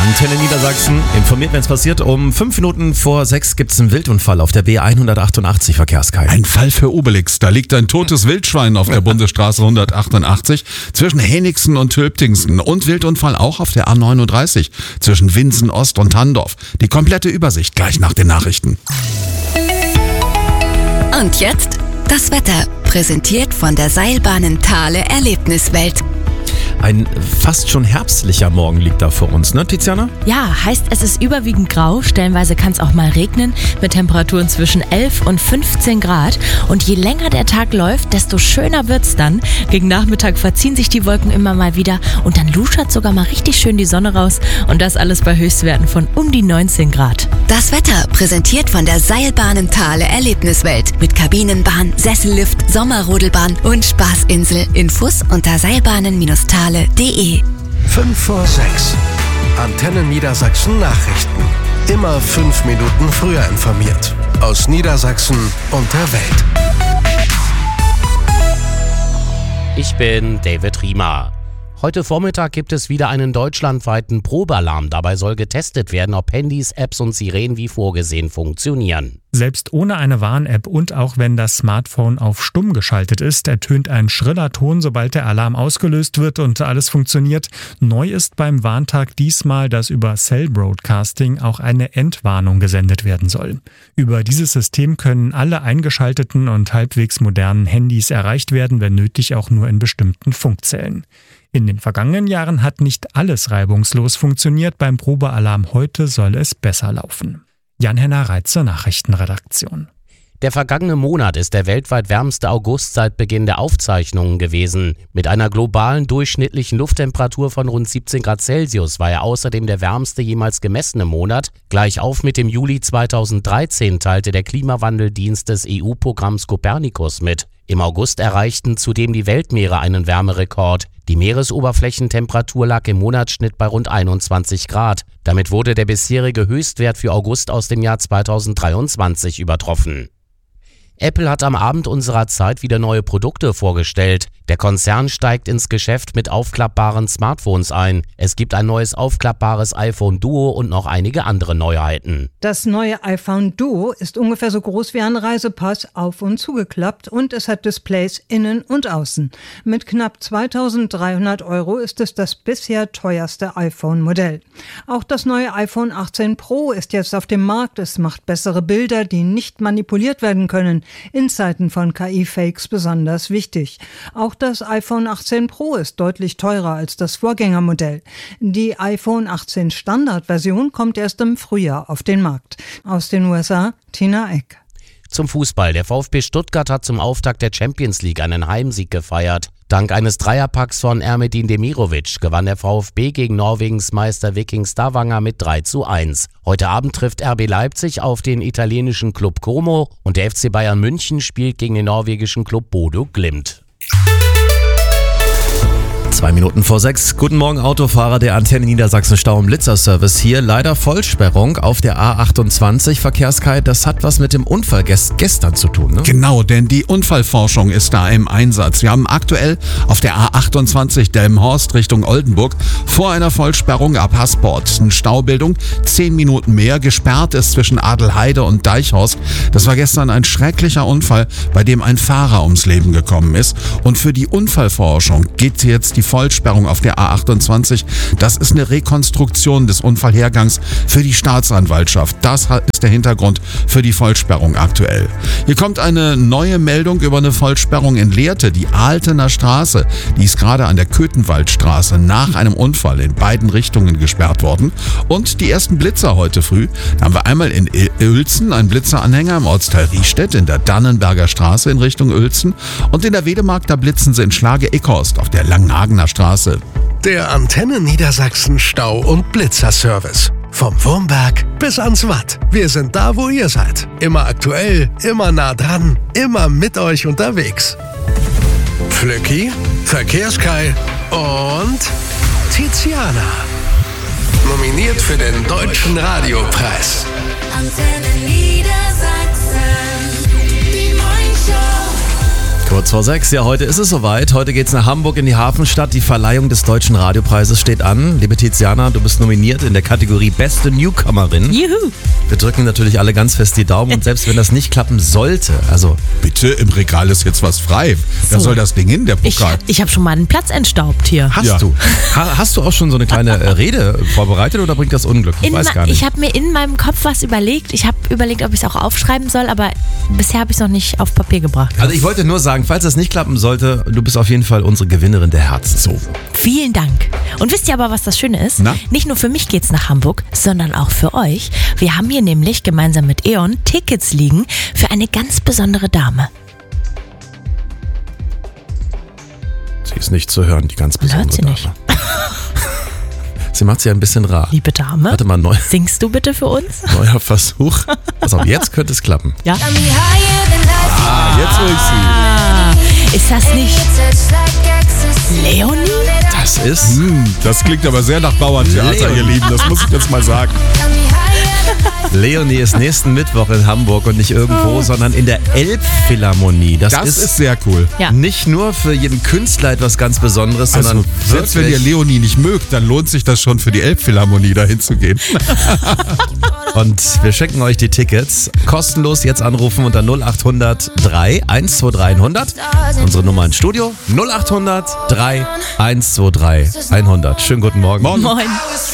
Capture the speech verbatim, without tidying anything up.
Antenne Niedersachsen informiert, wenn es passiert. Um fünf Minuten vor sechs gibt es einen Wildunfall auf der B hundertachtundachtzig Verkehrskreis. Ein Fall für Obelix. Da liegt ein totes Wildschwein auf der Bundesstraße hundertachtundachtzig zwischen Henigsen und Tölptingsen. Und Wildunfall auch auf der A neununddreißig zwischen Winsen Ost und Handorf. Die komplette Übersicht gleich nach den Nachrichten. Und jetzt das Wetter, präsentiert von der Seilbahnen Thale Erlebniswelt. Ein fast schon herbstlicher Morgen liegt da vor uns, ne Tiziana? Ja, heißt es ist überwiegend grau, stellenweise kann es auch mal regnen, mit Temperaturen zwischen elf und fünfzehn Grad. Und je länger der Tag läuft, desto schöner wird's dann. Gegen Nachmittag verziehen sich die Wolken immer mal wieder und dann luschert sogar mal richtig schön die Sonne raus. Und das alles bei Höchstwerten von um die neunzehn Grad. Das Wetter, präsentiert von der Seilbahnen Thale Erlebniswelt. Mit Kabinenbahn, Sessellift, Sommerrodelbahn und Spaßinsel. Infos unter seilbahnen Thale punkt de. fünf vor sechs. Antenne Niedersachsen Nachrichten. Immer fünf Minuten früher informiert. Aus Niedersachsen und der Welt. Ich bin David Riemer. Heute Vormittag gibt es wieder einen deutschlandweiten Probealarm. Dabei soll getestet werden, ob Handys, Apps und Sirenen wie vorgesehen funktionieren. Selbst ohne eine Warn-App und auch wenn das Smartphone auf stumm geschaltet ist, ertönt ein schriller Ton, sobald der Alarm ausgelöst wird und alles funktioniert. Neu ist beim Warntag diesmal, dass über Cell Broadcasting auch eine Entwarnung gesendet werden soll. Über dieses System können alle eingeschalteten und halbwegs modernen Handys erreicht werden, wenn nötig auch nur in bestimmten Funkzellen. In den vergangenen Jahren hat nicht alles reibungslos funktioniert. Beim Probealarm heute soll es besser laufen. Jan-Henner Reitze, Nachrichtenredaktion. Der vergangene Monat ist der weltweit wärmste August seit Beginn der Aufzeichnungen gewesen. Mit einer globalen durchschnittlichen Lufttemperatur von rund siebzehn Grad Celsius war er außerdem der wärmste jemals gemessene Monat. Gleich auf mit dem Juli zweitausenddreizehn teilte der Klimawandeldienst des E U-Programms Copernicus mit. Im August erreichten zudem die Weltmeere einen Wärmerekord. Die Meeresoberflächentemperatur lag im Monatsschnitt bei rund einundzwanzig Grad. Damit wurde der bisherige Höchstwert für August aus dem Jahr zweitausenddreiundzwanzig übertroffen. Apple hat am Abend unserer Zeit wieder neue Produkte vorgestellt. Der Konzern steigt ins Geschäft mit aufklappbaren Smartphones ein. Es gibt ein neues aufklappbares iPhone Duo und noch einige andere Neuheiten. Das neue iPhone Duo ist ungefähr so groß wie ein Reisepass, auf und zugeklappt, und es hat Displays innen und außen. Mit knapp zweitausenddreihundert Euro ist es das bisher teuerste iPhone-Modell. Auch das neue iPhone achtzehn Pro ist jetzt auf dem Markt. Es macht bessere Bilder, die nicht manipuliert werden können. In Zeiten von K I-Fakes besonders wichtig. Auch das iPhone achtzehn Pro ist deutlich teurer als das Vorgängermodell. Die iPhone achtzehn Standardversion kommt erst im Frühjahr auf den Markt. Aus den U S A, Tina Eck. Zum Fußball. Der VfB Stuttgart hat zum Auftakt der Champions League einen Heimsieg gefeiert. Dank eines Dreierpacks von Ermedin Demirovic gewann der VfB gegen Norwegens Meister Viking Stavanger mit drei zu eins. Heute Abend trifft R B Leipzig auf den italienischen Club Como und der F C Bayern München spielt gegen den norwegischen Club Bodø Glimt. Zwei Minuten vor sechs. Guten Morgen, Autofahrer. Der Antenne Niedersachsen Stau- und Blitzerservice hier. Leider Vollsperrung auf der A achtundzwanzig Verkehrskreis. Das hat was mit dem Unfall gest- gestern zu tun, ne? Genau, denn die Unfallforschung ist da im Einsatz. Wir haben aktuell auf der A achtundzwanzig Delmenhorst Richtung Oldenburg vor einer Vollsperrung ab Hasport eine Staubildung. Zehn Minuten mehr. Gesperrt ist zwischen Adelheide und Deichhorst. Das war gestern ein schrecklicher Unfall, bei dem ein Fahrer ums Leben gekommen ist. Und für die Unfallforschung geht jetzt die Vollsperrung auf der A achtundzwanzig. Das ist eine Rekonstruktion des Unfallhergangs für die Staatsanwaltschaft. Das ist der Hintergrund für die Vollsperrung aktuell. Hier kommt eine neue Meldung über eine Vollsperrung in Lehrte, die Altener Straße. Die ist gerade an der Köthenwaldstraße nach einem Unfall in beiden Richtungen gesperrt worden. Und die ersten Blitzer heute früh. Da haben wir einmal in Uelzen einen Blitzeranhänger im Ortsteil Riestedt in der Dannenberger Straße in Richtung Uelzen. Und in der Wedemark, da blitzen sie in Schlage-Ickhorst auf der Langenhagener Straße. Der Antenne Niedersachsen Stau- und Blitzerservice. Vom Wurmberg bis ans Watt. Wir sind da, wo ihr seid. Immer aktuell, immer nah dran, immer mit euch unterwegs. Flöcki, Verkehrskai und Tiziana. Nominiert für den Deutschen Radiopreis. Antenne Niedersachsen, die Morningshow. Kurz vor sechs, ja, heute ist es soweit. Heute geht's nach Hamburg in die Hafenstadt. Die Verleihung des Deutschen Radiopreises steht an. Liebe Tiziana, du bist nominiert in der Kategorie Beste Newcomerin. Juhu! Wir drücken natürlich alle ganz fest die Daumen und selbst wenn das nicht klappen sollte, also... Bitte, im Regal ist jetzt was frei. Da So. soll das Ding hin, der Ich, Pokal. ich habe schon mal einen Platz entstaubt hier. Hast Ja. du? Ha, hast du auch schon so eine kleine äh, Rede vorbereitet oder bringt das Unglück? Ich In weiß ma- gar nicht. Ich habe mir in meinem Kopf was überlegt. Ich habe überlegt, ob ich es auch aufschreiben soll, aber bisher habe ich es noch nicht auf Papier gebracht. Also ich wollte nur sagen, falls das nicht klappen sollte, du bist auf jeden Fall unsere Gewinnerin der Herzen. So. Vielen Dank. Und wisst ihr aber, was das Schöne ist? Na? Nicht nur für mich geht's nach Hamburg, sondern auch für euch. Wir haben hier nämlich gemeinsam mit E.ON Tickets liegen für eine ganz besondere Dame. Sie ist nicht zu hören, die ganz besondere Hört sie Dame. nicht. Sie macht sie ein bisschen rar. Liebe Dame, Warte mal, neu, singst du bitte für uns? neuer Versuch. Pass auf, jetzt könnte es klappen. Ja. Ah, jetzt will ich sie. Ah, ist das nicht Leonie? Das ist... Hm, das klingt aber sehr nach Bauerntheater, Leon. ihr Lieben. Das muss ich jetzt mal sagen. Leonie ist nächsten Mittwoch in Hamburg und nicht irgendwo, sondern in der Elbphilharmonie. Das, Das ist, ist sehr cool. Ja. nicht nur für jeden Künstler etwas ganz Besonderes, Also, sondern selbst wenn ihr wirklich... Leonie nicht mögt, dann lohnt sich das schon für die Elbphilharmonie dahin zu gehen. Und wir schenken euch die Tickets. Kostenlos jetzt anrufen unter null acht hundert drei eins zwei drei hundert. Unsere Nummer ins Studio null acht hundert drei eins zwei drei hundert. Schönen guten Morgen. Morgen. Moin.